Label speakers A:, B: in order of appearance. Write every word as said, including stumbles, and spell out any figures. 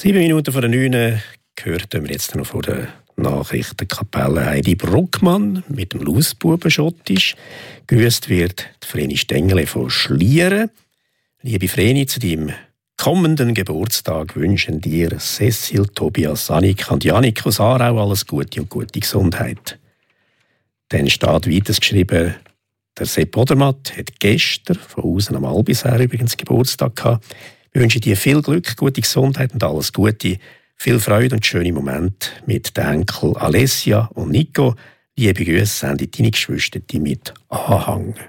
A: Sieben Minuten vor der neun hörten wir jetzt noch vor der Nachrichtenkapelle Heidi Bruckmann mit dem Lausbuben Schottisch. Gewüsst wird die Vreni Stengele von Schlieren. Liebe Vreni, zu deinem kommenden Geburtstag wünschen dir Cecil, Tobias, Annika und Janik aus Aarau alles Gute und gute Gesundheit. Dann steht weiters geschrieben, der Sepp Odermatt hat gestern von außen am Albisär übrigens Geburtstag gehabt. Wir wünschen dir viel Glück, gute Gesundheit und alles Gute, viel Freude und schöne Momente mit den Enkeln Alessia und Nico. Liebe Grüße, sind deine Geschwister mit Anhang.